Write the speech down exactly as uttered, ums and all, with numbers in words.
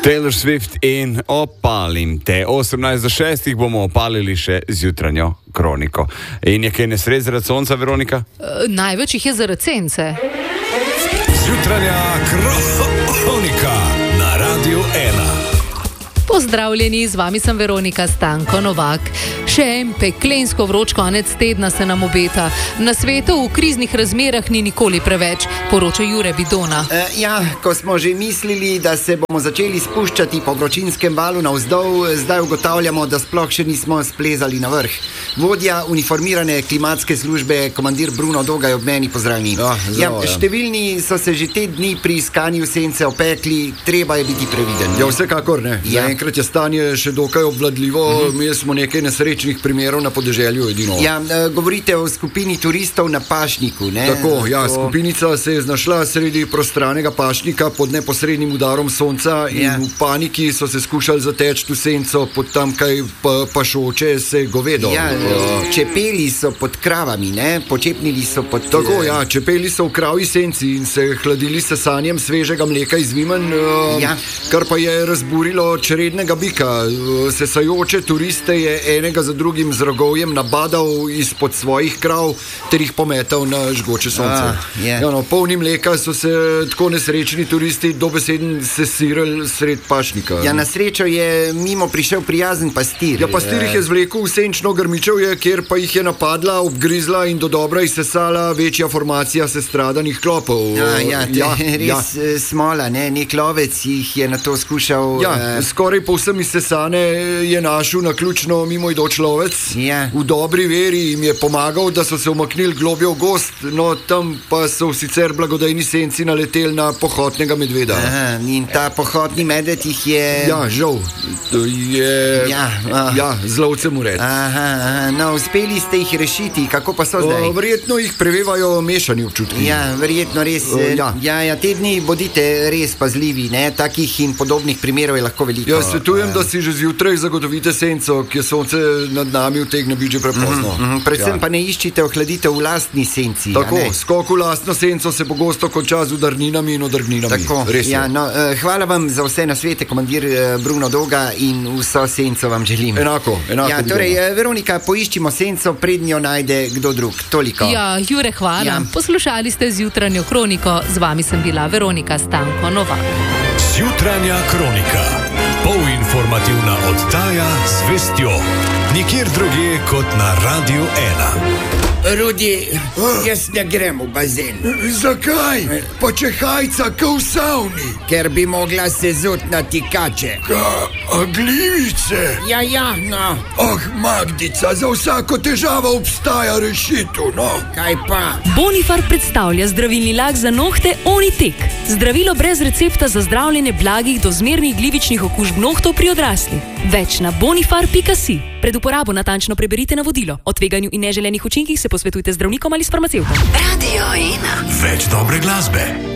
Taylor Swift in Opalim te. osemnajst do šestih bomo opalili še zjutranjo kroniko. In je kaj nesreč zaradi sonca, Veronika? Uh, največ jih je zaradi sence. Zjutranja kronika na Radiu ena. Pozdravljeni, z vami sem Veronika Stanko Novak. Še en peklensko vroč konec tedna se nam obeta. Na svetu v kriznih razmerah ni nikoli preveč, poroča Jure Vidona. E, ja, ko smo že mislili, da se bomo začeli spuščati po vročinskem valu navzdol, zdaj ugotavljamo, da sploh še nismo splezali na vrh. Vodja uniformirane klimatske službe, komandir Bruno Doga, je ob meni pozdravljen. Ja, ja, številni so se že te dni pri iskanju sence opekli, treba je biti previden. Ja, vsekakor ne. Ja. Zaenkrat je stanje še dokaj obvladljivo, mm-hmm. mi smo nekaj nesrečnih primerov na podeželju edino. Ja, govorite o skupini turistov na pašniku, ne? Tako, ja, to... skupinica se je znašla sredi prostranega pašnika pod neposrednim udarom sonca in ja. v paniki so se skušali zateči v senco pod tamkaj pa, pašoče se govedo. Ja, čepeli so pod kravami, ne? Počepnili so pod... Tako, ja, čepeli so v kravji senci in se hladili s sanjem svežega mleka iz vimen, ja. kar pa je razburilo črednega bika. Sesajoče turiste je enega za drugim z rogovjem nabadal izpod svojih krav ter jih pometal na žgoče sonce. Ah, yeah. ja, no, polni mleka so se tako nesrečni turisti dobeseden sesirali sred pašnika. Ja, na srečo je mimo prišel prijazen pastir. Ja, pastir jih je zvlekel v senčno grmičevje, kjer pa jih je napadla, obgrizla in do dobra izsesala večja formacija sestradanih klopov. Ja, ja, te, ja, res ja. smola, ne? Nek lovec jih je na to skušal... Ja, uh... skoraj povsem izsesane je našel naključno mimoidoč lovec. Ja. V dobri veri jim je pomagal, da so se umaknili globje v gozd, no tam pa so v sicer blagodejni senci naleteli na pohotnega medveda. Aha, in ta pohotni medved jih je... Ja, žal. Je... Ja, ah. ja z lovcem ured. Aha, aha, no, uspeli ste jih rešiti, kako pa so zdaj? O, verjetno jih prevevajo mešani občutki. Ja, verjetno res. O, ja. Ja, ja, te dni bodite res pazljivi, ne? Takih in podobnih primerov je lahko veliko. Ja, svetujem, da si že zjutraj zagotovite senco, ki je sonce nad nami utegne biti že prepozno. Mm -hmm. Predvsem ja. pa ne iščite ohladitev v lastni senci. Tako, skok v lastno senco se pogosto konča z udarninami in odrgninami. Tako, res ja, no, uh, hvala vam za vse nasvete, komandir uh, Bruno Doga, in vso senco vam želim. Enako, enako. Ja, torej, uh, Veronika, poiščimo senco, predn jo najde kdo drug. Toliko. Ja, Jure, hvala. Ja. Poslušali ste zjutranjo kroniko, z vami sem bila Veronika Stanko Novak. Zjutranja kronika. Polinformativna oddaja z vestjo. Nikjer drugje kot na Radiu ena. Rudi, jaz ne grem v bazen. Zakaj? Pa če hajca kao v savni. Ker bi mogla se zut na tikače. Ka, a glivice? Ja, ja, no. Ah, Magdica, za vsako težavo obstaja rešitev, no. Kaj pa? Bonifar predstavlja zdravilni lak za nohte Onitek. Zdravilo brez recepta za zdravljenje blagih do zmernih glivičnih okužb nohtov pri odraslih. Več na bonifar pika si. Pred uporabo natančno preberite navodilo. O tveganju in neželenih učinkih se posvetujte z zdravnikom ali s farmacevtom. Radio ena. Več dobre glasbe.